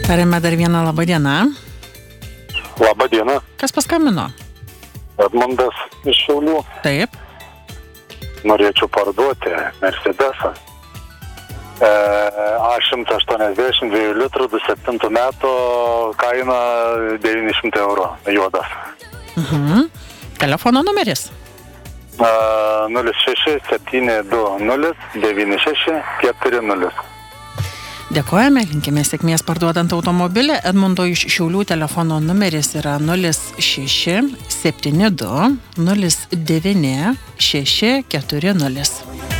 Tariame dar vieną labą dieną. Labą dieną. Kas paskambino? Edmundas iš Šiaulių. Taip. Norėčiau parduoti Mercedesą. A180 2 litrų 27 metų, kaina 900 eurų, juodas. Telefono numeris? 06-720-96-40. Dėkojame, linkime sėkmės parduodant automobilį. Edmundo iš Šiaulių telefono numeris yra 06-72-09-640.